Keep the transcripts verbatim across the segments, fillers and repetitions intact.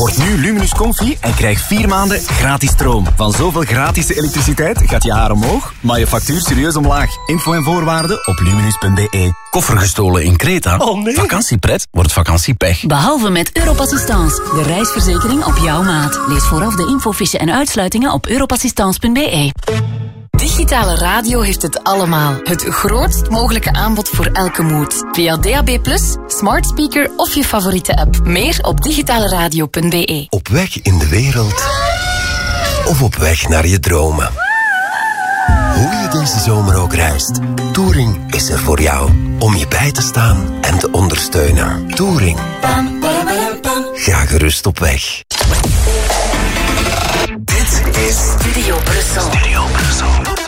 Word nu Luminus Comfy en krijg vier maanden gratis stroom. Van zoveel gratis elektriciteit gaat je haar omhoog, maar je factuur serieus omlaag. Info en voorwaarden op luminus punt b e. Koffer gestolen in Kreta? Oh nee. Vakantiepret wordt vakantiepech. Behalve met Europassistance, de reisverzekering op jouw maat. Lees vooraf de infofiche en uitsluitingen op europassistance punt b e. Digitale radio heeft het allemaal. Het grootst mogelijke aanbod voor elke mood. Via D A B plus, smart speaker of je favoriete app. Meer op digitaleradio punt b e. Op weg in de wereld of op weg naar je dromen. Hoe je deze zomer ook reist, Touring is er voor jou. Om je bij te staan en te ondersteunen. Touring. Ga gerust op weg. Dit is Studio Brussel. Studio Brussel.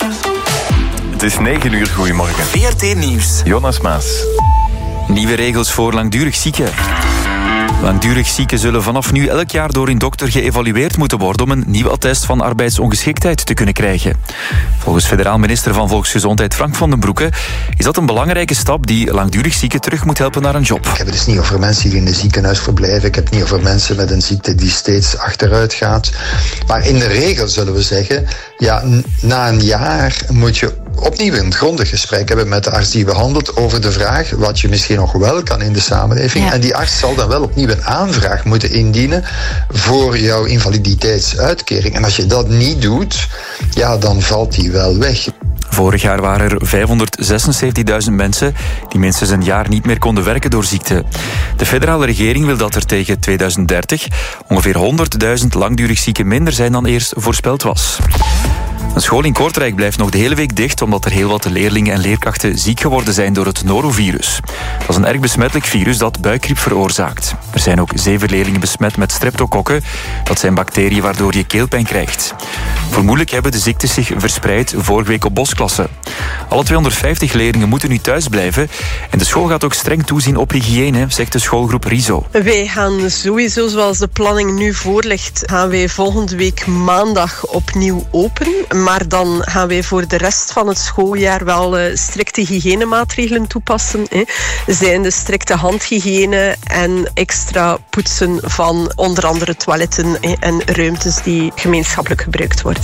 Het is negen uur, goedemorgen. V R T Nieuws. Jonas Maas. Nieuwe regels voor langdurig zieken. Langdurig zieken zullen vanaf nu elk jaar door hun dokter geëvalueerd moeten worden om een nieuw attest van arbeidsongeschiktheid te kunnen krijgen. Volgens federaal minister van Volksgezondheid Frank van den Broeke is dat een belangrijke stap die langdurig zieken terug moet helpen naar een job. Ik heb het dus niet over mensen die in een ziekenhuis verblijven. Ik heb het niet over mensen met een ziekte die steeds achteruit gaat. Maar in de regel zullen we zeggen, ja, na een jaar moet je opnieuw een grondig gesprek hebben met de arts die behandelt over de vraag wat je misschien nog wel kan in de samenleving. Ja. En die arts zal dan wel opnieuw een aanvraag moeten indienen voor jouw invaliditeitsuitkering. En als je dat niet doet, ja, dan valt die wel weg. Vorig jaar waren er vijfhonderdzesenzeventigduizend mensen die minstens een jaar niet meer konden werken door ziekte. De federale regering wil dat er tegen tweeduizend dertig ongeveer honderdduizend langdurig zieken minder zijn dan eerst voorspeld was. Een school in Kortrijk blijft nog de hele week dicht omdat er heel wat leerlingen en leerkrachten ziek geworden zijn door het norovirus. Dat is een erg besmettelijk virus dat buikgriep veroorzaakt. Er zijn ook zeven leerlingen besmet met streptokokken. Dat zijn bacteriën waardoor je keelpijn krijgt. Vermoedelijk hebben de ziektes zich verspreid vorige week op bosklassen. Alle tweehonderdvijftig leerlingen moeten nu thuis blijven en de school gaat ook streng toezien op hygiëne, zegt de schoolgroep RISO. Wij gaan sowieso, zoals de planning nu voorligt, gaan wij volgende week maandag opnieuw open. Maar dan gaan wij voor de rest van het schooljaar wel uh, strikte hygiënemaatregelen toepassen. Hè. Zijn de strikte handhygiëne en extra poetsen van onder andere toiletten hè, en ruimtes die gemeenschappelijk gebruikt worden.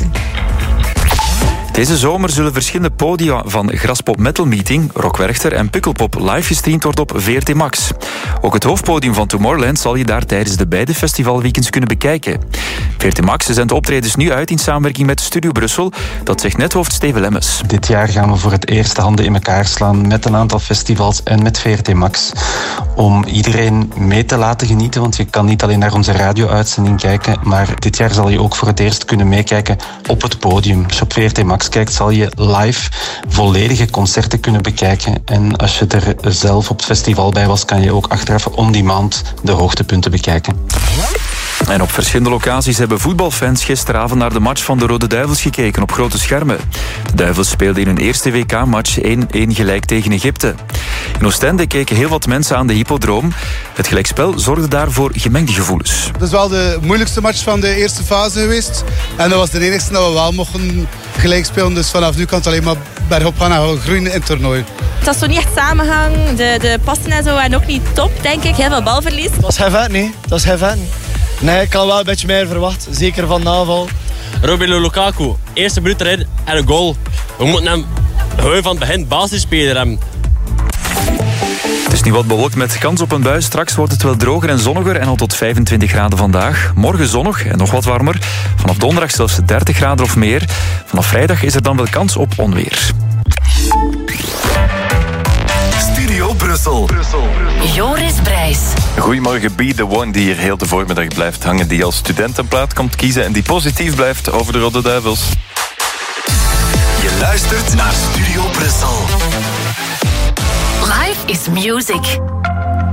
Deze zomer zullen verschillende podia van Graspop Metal Meeting, Rock Werchter en Pukkelpop live gestreamd worden op V R T Max. Ook het hoofdpodium van Tomorrowland zal je daar tijdens de beide festivalweekends kunnen bekijken. V R T Max zendt de optredens nu uit in samenwerking met Studio Brussel. Dat zegt nethoofd Steven Lemmes. Dit jaar gaan we voor het eerst de handen in elkaar slaan met een aantal festivals en met V R T Max. Om iedereen mee te laten genieten, want je kan niet alleen naar onze radio-uitzending kijken, maar dit jaar zal je ook voor het eerst kunnen meekijken op het podium. Als je op V R T Max kijkt, zal je live volledige concerten kunnen bekijken. En als je er zelf op het festival bij was, kan je ook achteraf on-demand de hoogtepunten bekijken. En op verschillende locaties hebben voetbalfans gisteravond naar de match van de Rode Duivels gekeken op grote schermen. De Duivels speelden in hun eerste W K-match één-één gelijk tegen Egypte. In Oostende keken heel wat mensen aan de Hippodroom. Het gelijkspel zorgde daar voor gemengde gevoelens. Dat is wel de moeilijkste match van de eerste fase geweest. En dat was de enigste dat we wel mochten gelijk spelen. Dus vanaf nu kan het alleen maar bergop gaan en groeien in het toernooi. Het was zo niet echt samenhang. De, de passen en zo waren ook niet top, denk ik. Heel veel balverlies. Dat was heavy, nee. Dat was heavy. Nee, ik had wel een beetje meer verwacht. Zeker van de aanval. Romelu Lukaku, eerste minuut erin en een goal. We moeten hem gewoon van het begin basisspeler hebben. Het is nu wat bewolkt met kans op een bui. Straks wordt het wel droger en zonniger en al tot vijfentwintig graden vandaag. Morgen zonnig en nog wat warmer. Vanaf donderdag zelfs dertig graden of meer. Vanaf vrijdag is er dan wel kans op onweer. Studio Brussel. Brussel. Joris Brijs. Goedemorgen, Be The One die hier heel de voormiddag blijft hangen, die als studentenplaat komt kiezen en die positief blijft over de Rode Duivels. Je luistert naar Studio Brussel. Life is music.